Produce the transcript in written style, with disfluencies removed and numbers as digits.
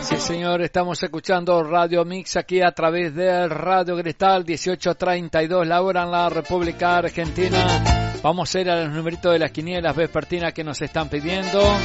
Sí, señor, estamos escuchando Radio Mix aquí a través de Radio Cristal, 18:32 la hora en la República Argentina. Vamos a ir a los numeritos de las quinielas vespertinas que nos están pidiendo.